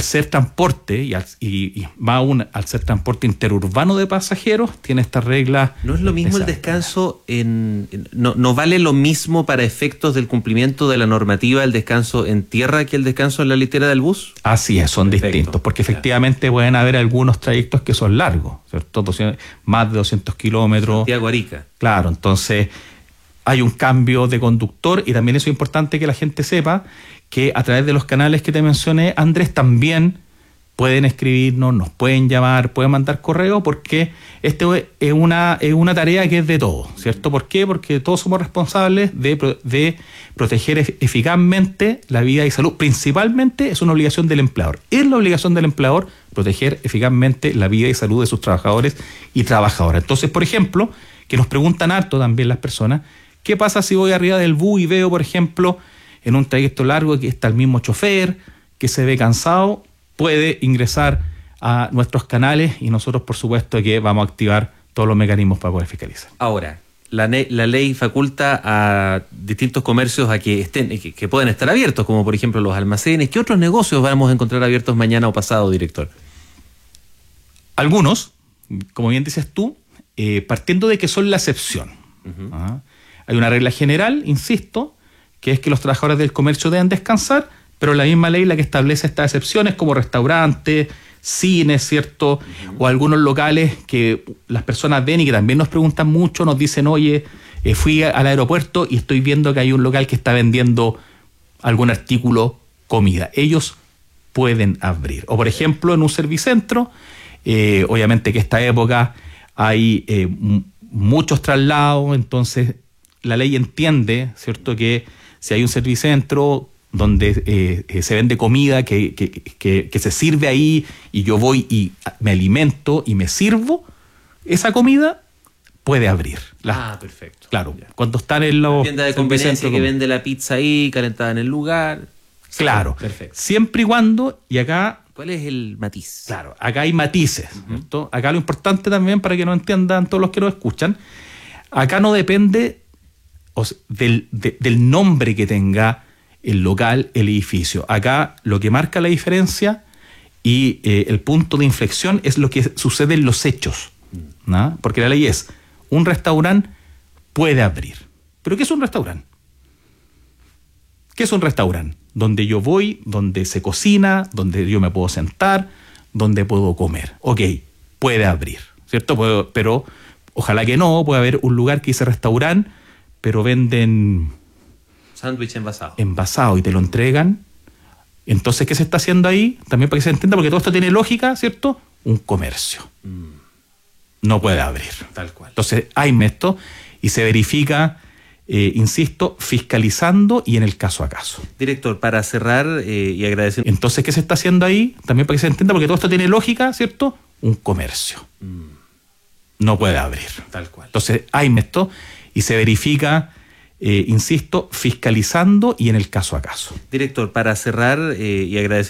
ser transporte, y más aún al ser transporte interurbano de pasajeros, tiene esta regla. ¿No es lo mismo el descanso no vale lo mismo para efectos del cumplimiento de la normativa el descanso en tierra que el descanso en la litera del bus? Así es, son distintos, porque efectivamente pueden haber algunos trayectos que son largos, ¿cierto? Más de 200 kilómetros. Santiago-Arica. Claro, entonces hay un cambio de conductor, y también eso es importante que la gente sepa que a través de los canales que te mencioné, Andrés, también pueden escribirnos, nos pueden llamar, pueden mandar correo, porque esto es una tarea que es de todos, ¿cierto? ¿Por qué? Porque todos somos responsables de proteger eficazmente la vida y salud. Principalmente es una obligación del empleador. Es la obligación del empleador proteger eficazmente la vida y salud de sus trabajadores y trabajadoras. Entonces, por ejemplo, que nos preguntan harto también las personas, ¿qué pasa si voy arriba del bus y veo, por ejemplo, en un trayecto largo que está el mismo chofer, que se ve cansado? Puede ingresar a nuestros canales y nosotros, por supuesto, que vamos a activar todos los mecanismos para poder fiscalizar. Ahora, la ley faculta a distintos comercios a que pueden estar abiertos, como por ejemplo los almacenes. ¿Qué otros negocios vamos a encontrar abiertos mañana o pasado, director? Algunos, como bien dices tú, partiendo de que son la excepción. Uh-huh. Hay una regla general, insisto, que es que los trabajadores del comercio deben descansar, pero la misma ley la que establece estas excepciones, como restaurantes, cines, ¿cierto? Uh-huh. O algunos locales que las personas ven y que también nos preguntan mucho, nos dicen, oye, fui al aeropuerto y estoy viendo que hay un local que está vendiendo algún artículo, comida. Ellos pueden abrir. O por ejemplo, en un servicentro, obviamente que esta época hay muchos traslados, entonces la ley entiende, ¿cierto?, que si hay un servicentro donde se vende comida que se sirve ahí y yo voy y me alimento y me sirvo, esa comida puede abrir. Perfecto. Claro, ya. Cuando están en los tienda de conveniencia que vende la pizza ahí, calentada en el lugar. Claro, perfecto. Siempre y cuando, y acá... ¿Cuál es el matiz? Claro, acá hay matices, ¿cierto? Acá lo importante también, para que nos entiendan todos los que nos escuchan, acá no depende del nombre que tenga el local, el edificio. Acá lo que marca la diferencia y el punto de inflexión es lo que sucede en los hechos, ¿no? Porque la ley es, un restaurante puede abrir. ¿Pero qué es un restaurante? ¿Qué es un restaurante? Donde yo voy, donde se cocina, donde yo me puedo sentar, donde puedo comer. Ok, puede abrir, ¿cierto? Pero ojalá que no, puede haber un lugar que dice restaurante, pero venden sándwich envasado. Envasado y te lo entregan. Entonces, ¿qué se está haciendo ahí? También para que se entienda, porque todo esto tiene lógica, ¿cierto? Un comercio. No puede abrir. Tal cual. Entonces, hay esto y se verifica, insisto, fiscalizando y en el caso a caso. Director, para cerrar y agradecer... Entonces, ¿qué se está haciendo ahí? También para que se entienda, porque todo esto tiene lógica, ¿cierto? Un comercio. No puede abrir. Tal cual. Entonces, hay esto y se verifica, insisto, fiscalizando y en el caso a caso. Director, para cerrar y agradecer...